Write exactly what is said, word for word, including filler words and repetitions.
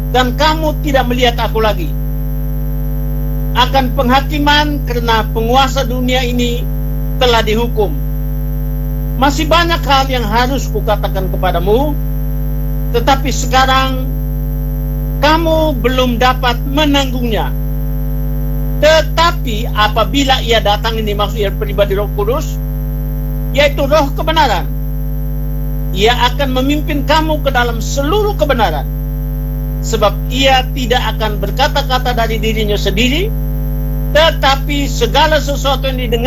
dan kamu tidak melihat aku lagi. Akan penghakiman karena penguasa dunia ini telah dihukum. Masih banyak hal yang harus kukatakan kepadamu, tetapi sekarang kamu belum dapat menanggungnya. Tetapi apabila ia datang, ini maksudnya pribadi Roh Kudus, yaitu Roh kebenaran, ia akan memimpin kamu ke dalam seluruh kebenaran. Sebab ia tidak akan berkata-kata dari dirinya sendiri, tetapi segala sesuatu yang didengar